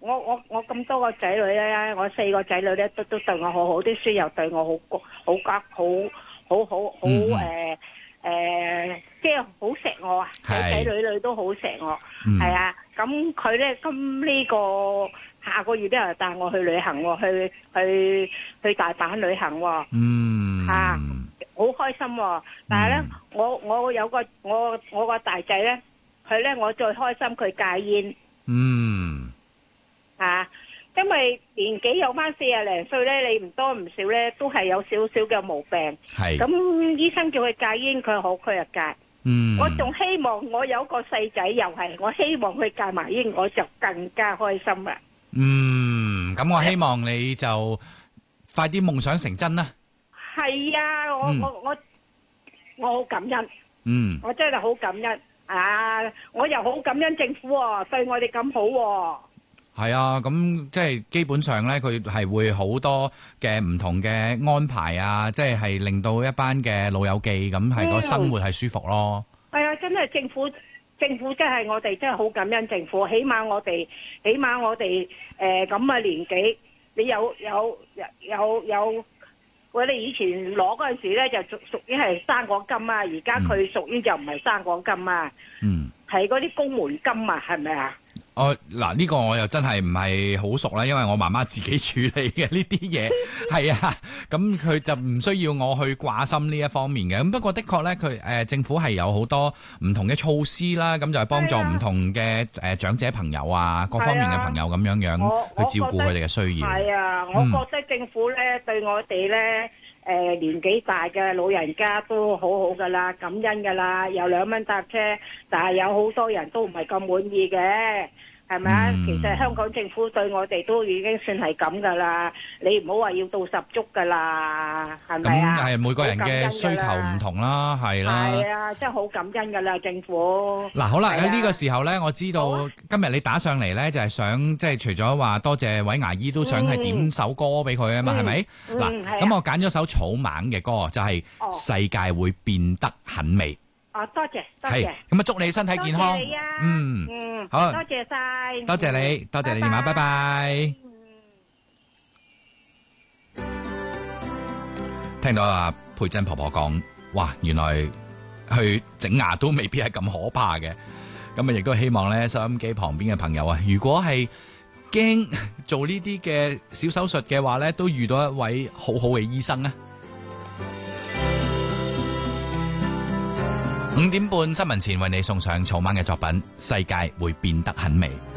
我咁多個仔女咧，我4個仔女咧都對我好好，啲書又對我好乖，好即係好錫我啊！仔女都好錫我，係啊。咁佢咧呢個下個月咧又帶我去旅行喎，去大阪旅行喎。好開心喎！但係咧，我有個我個大仔咧，佢咧我最開心佢戒煙。因為年紀有翻40零歲咧，你唔多唔少咧，都係有少少嘅毛病。咁醫生叫佢戒煙，佢又戒。我仲希望我有個細仔，又係我希望佢戒埋煙，我就更加開心啦。 咁我希望你就快啲夢想成真啦。係啊，我好感恩。我真係好感恩啊！我又好感恩政府對我哋咁好。 係啊，咁即係基本上咧，佢係會好多嘅唔同嘅安排啊，即係令到一班嘅老友記咁係個生活係舒服咯。 係啊，真係政府真係我哋真係好感恩政府，起碼我哋咁嘅年紀，你有我哋以前攞嗰陣時咧就屬於係生果金啊，而家佢屬於就唔係生果金啊，係嗰啲公門金啊，係咪啊？ 嗱，呢個我又真係唔係好熟啦，因為我媽媽自己處理嘅呢啲嘢，係啊，咁佢就唔需要我去掛心呢一方面嘅。咁不過的確咧，佢政府係有好多唔同嘅措施啦，咁就係幫助唔同嘅長者朋友啊，各方面嘅朋友咁樣去照顧佢哋嘅需要。 係啊，我覺得政府咧對我哋咧年紀大嘅老人家都好好噶啦，感恩噶啦，有2蚊搭車，但係有好多人都唔係咁滿意嘅。係咪啊？其實香港政府對我哋都已經算係咁噶啦，你唔好話要到10足噶啦，係咪啊？ 咁係每個人嘅需求唔同啦，係啦。 係啊，真係好感恩噶啦，政府。 嗱，好啦，喺呢個時候咧，我知道今日你打上嚟咧，就係想即係除咗話多謝位牙醫，都想係點首歌俾佢啊嘛，係咪？嗱，咁我揀咗首草蜢嘅歌，就係《世界會變得很美》。 多謝。 係，咁啊，祝你身體健康。 多謝你啊。 好， 多謝晒。 多謝你，多謝你電話，拜拜。聽到阿佩珍婆婆講，哇，原來去整牙都未必係咁可怕嘅。咁啊，亦都希望咧，收音機旁邊嘅朋友啊，如果係驚做呢啲嘅小手術嘅話咧，都遇到一位好好嘅醫生啊。5點半新聞前為你送上草蜢嘅作品《世界會變得很美》。